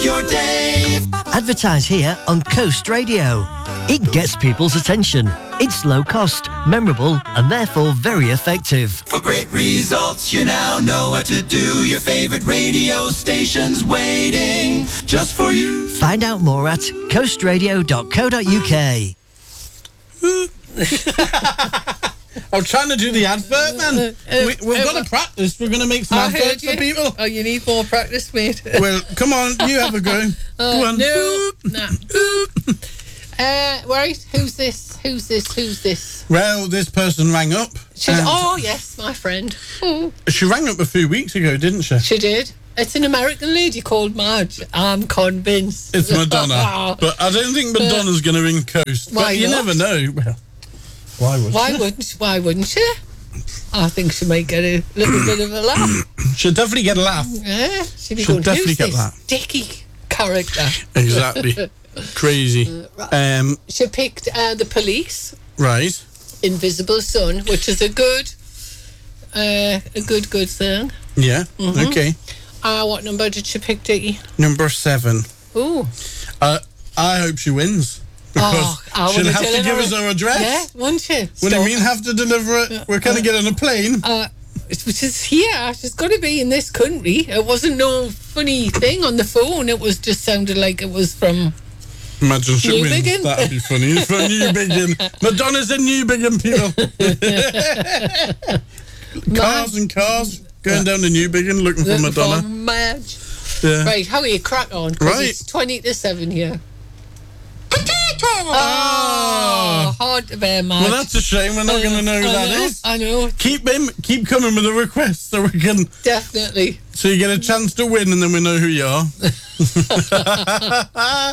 your day. Advertise here on Coast Radio. It gets people's attention. It's low cost, memorable, and therefore very effective. For great results, you now know what to do. Your favorite radio station's waiting just for you. Find out more at coastradio.co.uk. I'm trying to do the advert, man. We've got to practice. We're going to make some adverts for people. Oh, you need more practice, mate. Well, come on, you have a go. Go on. No. Right, who's this? Well, this person rang up. Oh, yes, my friend. She rang up a few weeks ago, didn't she? She did. It's an American lady called Marge. I'm convinced. It's Madonna. But I don't think Madonna's going to ring Coast. Why But you not? never know. Well, why wouldn't she? I think she might get a little bit of a laugh. She'll definitely get a laugh. Yeah, she'll be She'll going, definitely who's get this that. dicky character? Exactly. Crazy. She picked The Police, Right. Invisible Sun, which is a good thing. Yeah. Mhm. Okay. What number did she pick, Dickie? Number 7. Ooh. I hope she wins. Because she'll have to give us her address. Yeah, won't she? What do you mean have to deliver it? We're going to get on a plane. Which is here. She's got to be in this country. It wasn't no funny thing on the phone. It was just sounded like it was from... Imagine she wins. Newbiggin. That'd be funny. It's from Newbiggin. Madonna's in Newbiggin, people. Cars and cars going down to Newbiggin looking for Madonna. Madge. Yeah. Right, how are you? Crack on. 'Cause Right. It's 20 to 7 here. Potato! Oh, hard to bear, Madge. Well, that's a shame. We're not going to know who that is. I know. Keep coming with a request so we can... Definitely. So you get a chance to win and then we know who you are.